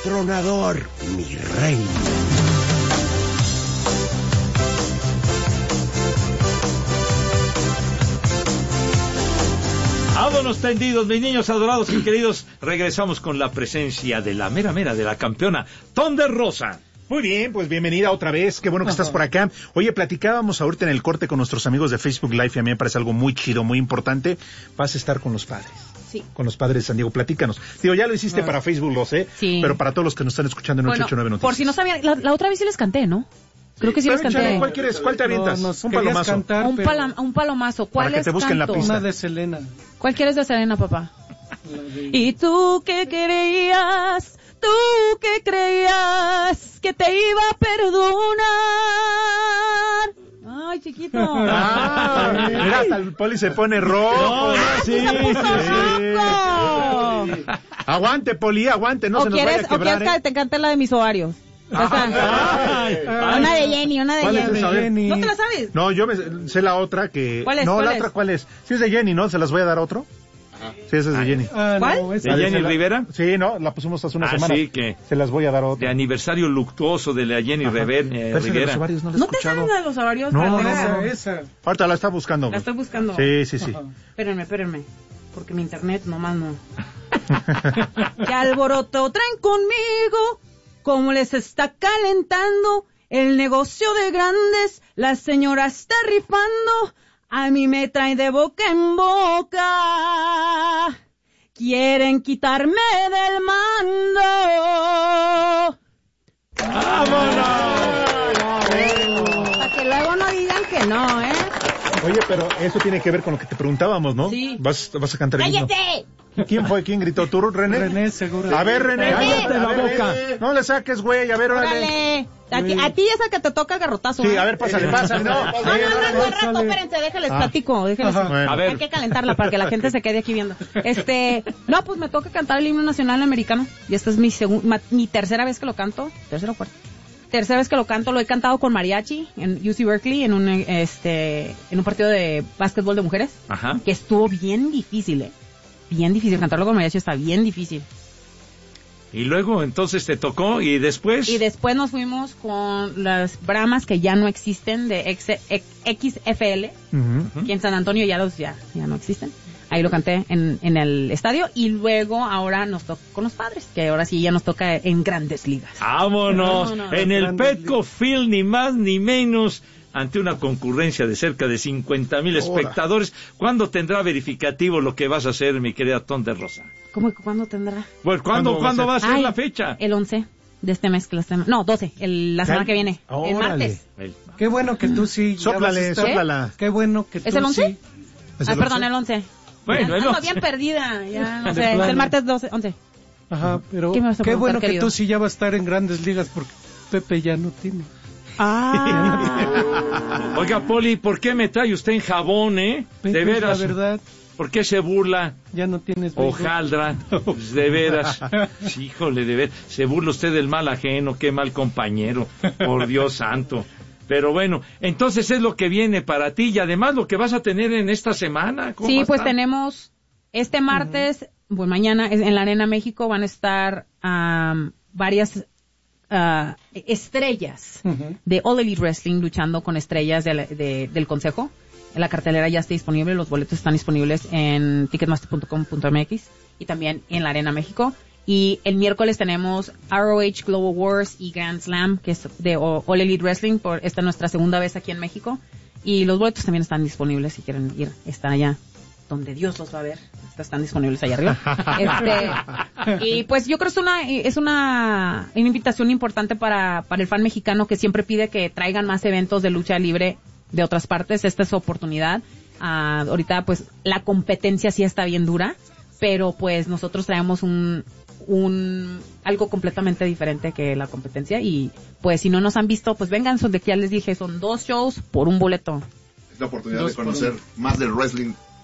tronador, mi rey. Vámonos tendidos, mis niños adorados y queridos. Regresamos con la presencia de la mera de la campeona, Thunder Rosa. Muy bien, pues bienvenida otra vez, qué bueno que estás por acá. Oye, platicábamos ahorita en el corte con nuestros amigos de Facebook Live y a mí me parece algo muy chido, muy importante. Vas a estar con los padres. Sí. Con los padres de San Diego, platícanos. Digo, ya lo hiciste para Facebook, lo sé, sí. Pero para todos los que nos están escuchando en 889 Noticias. Por si no sabían, la otra vez sí les canté, ¿no? Creo que sí les canté. ¿Cuál quieres? ¿Cuál te avientas? Un palomazo. Cantar, un palomazo. ¿Cuál para que te busquen canto? la pista. Una de Selena. ¿Cuál quieres de Selena, papá? ¿Y tú qué creías? ¿Tú qué creías? Que te iba a perdonar. Ay, chiquito. Mira, hasta el Poli se pone rojo. Sí. Aguante, Poli, aguante, no se nos vaya a quebrar. ¿O quieres que te cante la de mis ovarios? Una de Jenny, una de Jenny. ¿No te la sabes? No, yo me sé la otra que... ¿Cuál es? No, ¿Cuál la es? otra, ¿cuál es? Si es de Jenny, ¿no? ¿Se las voy a dar a otro? Ajá. Sí, esa es de Jenny. ¿Cuál? No, ¿De Jenny Rivera? Sí, no, la pusimos hace una semana. Sí, que... Se las voy a dar a otro. De aniversario luctuoso de la Jenny Rivera. ¿No te sabes la de los ovarios? No, esa. Ahorita la está buscando. La estoy buscando. Sí. Espérenme. Porque mi internet nomás no. ¿Qué alboroto traen conmigo? ¿Cómo les está calentando? El negocio de grandes, la señora está rifando, a mí me trae de boca en boca, quieren quitarme del mando. ¡Vámonos! Para que luego no digan que no, ¿eh? Oye, pero eso tiene que ver con lo que te preguntábamos, ¿no? Sí. Vas a cantar el himno. ¡Cállate! ¿Quién fue? ¿Quién gritó? ¿Tú, René? René, seguro. A ver, René. ¡Cállate la boca! No le saques, güey. A ver, órale. A ti es el que te toca el garrotazo. Sí, ¿eh? a ver, pásale. No, No, rato, espérense, déjales platico, Bueno. A ver. Hay que calentarla para que la gente se quede aquí viendo. No, pues me toca cantar el himno nacional americano, y esta es mi tercera vez que lo canto, tercera o cuarta. Tercera vez que lo canto, lo he cantado con mariachi en UC Berkeley, en un partido de básquetbol de mujeres. Ajá. Que estuvo bien difícil, bien difícil, cantarlo con mariachi está bien difícil. Y luego, entonces, te tocó, y después... Y después nos fuimos con las Brahmas que ya no existen, de XFL, que en San Antonio ya no existen. Ahí lo canté en el estadio, y luego ahora nos toca con los padres, que ahora sí ya nos toca en Grandes Ligas. ¡Vámonos! En el Grandes Petco Field, ni más ni menos, ante una concurrencia de cerca de 50,000 espectadores. ¿Cuándo tendrá verificativo lo que vas a hacer, mi querida Thunder Rosa? ¿Cómo que cuándo tendrá? Bueno, ¿cuándo va a ser la fecha? El 11 de este mes, no, 12, la semana que viene, el martes. Qué bueno que tú sí. Sóplala. Qué bueno que tú ¿Es el 11? sí. Perdón, el 11. Bueno, Ando bien perdida, ya no sé, es el martes 11. Ajá, pero ¿Qué me vas a qué preguntar, bueno querido? que tú sí ya vas a estar en Grandes Ligas porque Pepe ya no tiene. Oiga, Poli, ¿por qué me trae usted en jabón, Pepe, de veras. La verdad, ¿Por qué se burla? ya no tienes béisbol. Hojaldra, pues, de veras. Sí, híjole, de veras. Se burla usted del mal ajeno, qué mal compañero. Por Dios santo. Pero bueno, entonces es lo que viene para ti y además lo que vas a tener en esta semana. ¿Cómo Sí, va a pues estar? tenemos este martes, pues mañana en la Arena México van a estar varias estrellas de All Elite Wrestling luchando con estrellas del Consejo. La cartelera ya está disponible, los boletos están disponibles en ticketmaster.com.mx y también en la Arena México. Y el miércoles tenemos ROH Global Wars y Grand Slam, que es de All Elite Wrestling, esta es nuestra segunda vez aquí en México. Y los boletos también están disponibles si quieren ir, están allá donde Dios los va a ver, están disponibles allá arriba. Y pues yo creo que es una invitación importante para el fan mexicano que siempre pide que traigan más eventos de lucha libre de otras partes. Esta es su oportunidad. Ahorita pues la competencia sí está bien dura, pero pues nosotros traemos algo completamente diferente que la competencia, y pues si no nos han visto, pues vengan, ya les dije, son 2 shows por un boleto. Es la oportunidad de conocer más del wrestling